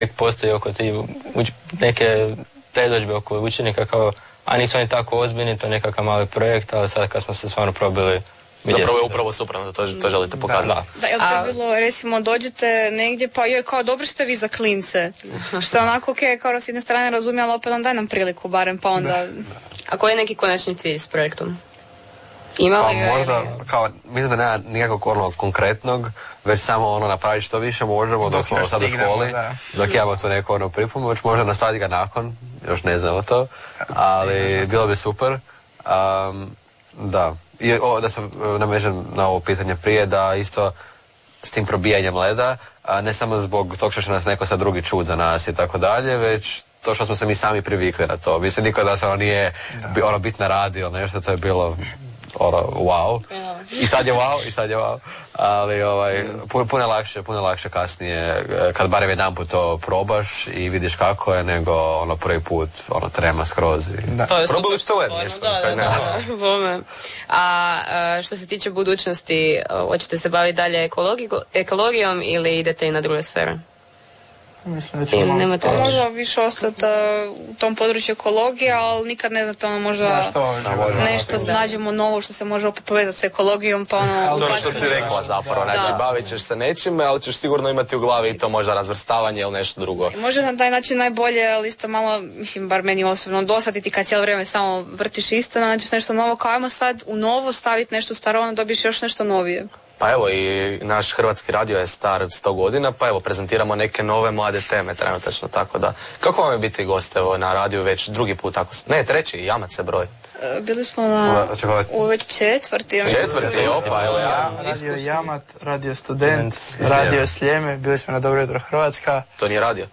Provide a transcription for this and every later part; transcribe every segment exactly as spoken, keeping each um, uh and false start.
postoji oko ti uč, neke predodžbe oko učenika kao, a nisu oni tako ozbiljni, to je nekakav mali projekt, ali sad kad smo se stvarno probili vidjeti. Zapravo je upravo suprotno, to, to želite pokazati. Da, da jel to je bilo, recimo, dođete negdje, pa joj, kao, dobro ste vi za klince. Što je onako, ok, kao s jedne strane razumijem, ali opet on daj nam priliku, barem, pa onda... A koji je neki konačni cilj s projektom? Ima li pa možda, kao, mislim da nema nikakvog onog konkretnog, već samo ono napraviti što više možemo dok smo sad u školi, da. Dok imamo to neko ono pripomoć, možda nastaviti ga nakon, još ne znamo to, ali bilo bi super. Um, da, I, o, da se namežem na ovo pitanje prije, da isto s tim probijanjem leda, a ne samo zbog tog što će nas neko sad drugi čut za nas i tako dalje, već to što smo se mi sami privikli na to. Mislim, niko da se ono nije da. ono bit na radio, nešto, to je bilo ono, wow. I sad je wow, i sad je wow. Ali ovaj, puno, puno lakše, puno lakše kasnije, kad barem jedan put to probaš i vidiš kako je, nego ono prvi put, ono trema skroz. I... Da. Probali ste led, mislim. Da, da, da, da. A što se tiče budućnosti, hoćete se baviti dalje ekologijom ili idete i na druge sfere? Mislim da ćemo... Nemate možda više ostati uh, u tom području ekologije, ali nikad ne znate ono možda da, što, nešto da. nađemo novo što se može opet povezati s ekologijom, pa ono... To je što si rekla zapravo, znači bavit ćeš se nečime, ali ćeš sigurno imati u glavi i to možda razvrstavanje ili nešto drugo. I možda na taj način najbolje, ali isto malo, mislim, bar meni osobno, dosaditi kad cijelo vrijeme samo vrtiš isto, nađeš nešto novo, kao ajmo sad u novo staviti nešto staro, ono dobiješ još nešto novije. Pa evo, i naš hrvatski radio je star sto godina, pa evo, prezentiramo neke nove mlade teme trenutačno, tako da. Kako vam je biti gost evo, na radiju već drugi put, ako ne, treći, Jamac se broj? E, bili smo na, u već četvrti. Četvrti, opa, evo ja. Radio Jamat, Radio Student, Radio Sljeme, bili smo na Dobro jutro Hrvatska. To nije radio?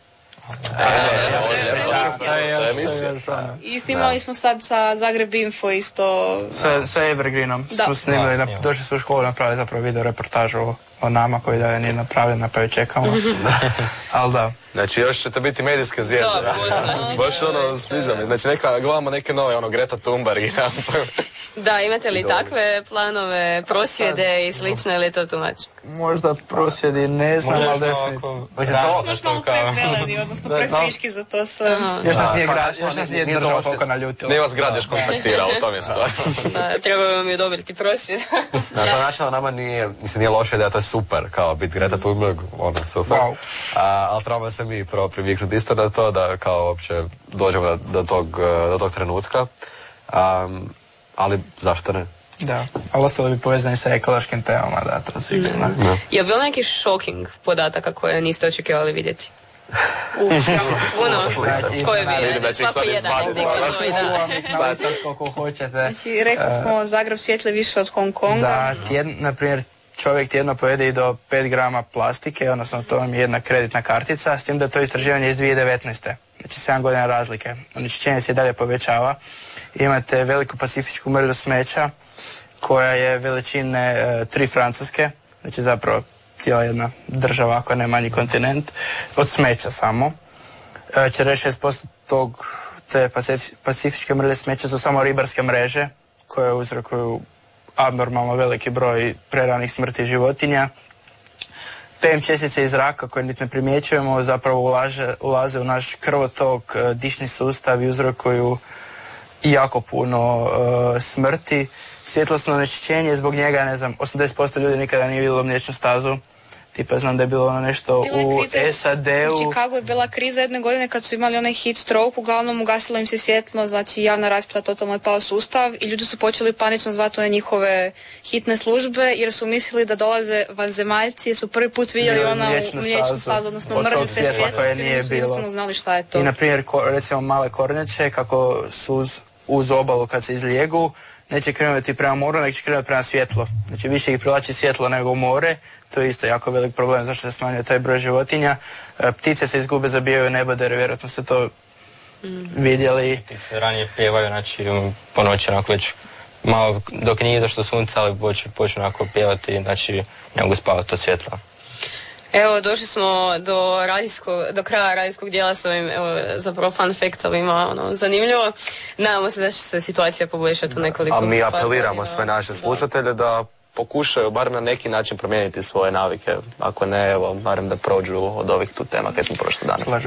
I snimali smo sad sa Zagreb Info isto sa, sa Evergreenom smo snimali, na, došli smo u školu, napravili zapravo video reportažu o nama koji da je nije napravljena, pa ju čekamo. Ali da. Znači još ćete biti medijske zvijezde. Baš ono, sviđa mi. Znači neka, gledamo neke nove, ono Greta Thunberg i da, imate li takve planove, prosvjede i slično, ili je to too much? Možda prosvjedi, ne znam, ali definitivno. Još malo prezeleni, odnosno prefriški za to sve. Još nas nije grad, još nas nije država toliko naljutila. Nije vas grad još kontaktirao, u tom je stvar. Trebaju vam je odobriti prosvjed. Na to način nama nije, mislim, nije loše da je to super, kao biti Greta Thunberg, ono, super. Ali trebamo se mi prvo priviknuti isto na to, da kao uopće dođemo do tog, do tog trenutka. Ali zašto ne? Da, ali ostalo bi povezani sa ekološkim temama, da, to sigurno. Mm. Je bilo neki shocking podataka koje niste očekivali vidjeti? Puno, koje bi, svako jedan. Koliko hoćete. Znači, rekli smo, Zagreb svijetle više od Hong Konga. Da, tjedno, na primjer, čovjek tjedno pojede i do pet grama plastike, odnosno to vam je jedna kreditna kartica, s tim da je to istraživanje iz dvije tisuće devetnaeste. Znači sedam godina razlike. Onečišćenje se i dalje povećava. Imate veliku pacifičku mrlju smeća koja je veličine e, tri Francuske, znači zapravo cijela jedna država, ako ne manji kontinent, od smeća samo. E, četrdeset šest posto tog, te pacifičke mrlje smeća su samo ribarske mreže koje uzrokuju abnormalno veliki broj preranih smrti životinja. P M čestice iz zraka koje niti ne primjećujemo zapravo ulaže, ulaze u naš krvotok, dišni sustav i uzrokuju jako puno uh, smrti. Svjetlosno onečišćenje, zbog njega, ne znam, osamdeset posto ljudi nikada nije vidjelo mliječnu stazu. Tipa znam da je bilo ono nešto u S A D-u. U Chicagu je bila kriza jedne godine kad su imali onaj heat stroke, uglavnom ugasilo im se svjetlo, znači javna rasvjeta totalno je pao sustav i ljudi su počeli panično zvati one njihove hitne službe jer su mislili da dolaze vanzemaljci jer su prvi put vidjeli ono mliječnu stazu, odnosno mrlju se svjetlosti, ljudi su jednostavno znali šta je to. I na primjer, recimo male kornjače, kako su uz, uz obalu kad se izlijegu, neće krenuti prema moru, nego će krenuti prema svjetlo. Znači više ih privlači svjetlo nego more. To je isto jako velik problem zašto se smanjuje taj broj životinja. Ptice se izgube, zabijaju nebodere, vjerojatno ste to mm. vidjeli. Ti se ranije pjevaju, znači po noći onako već malo dok nije došlo sunca, ali počne, počne onako pjevati, znači ne mogu spavati od svjetla. Evo, došli smo do radijskog, do kraja radijskog dijela s ovim, evo, zapravo fun factovima, ono, zanimljivo. Nadamo se da će se situacija poboljšati u nekoliko... A mi apeliramo sve naše slušatelje da pokušaju barem na neki način promijeniti svoje navike. Ako ne, evo, barem da prođu od ovih tu tema koje smo prošli danas.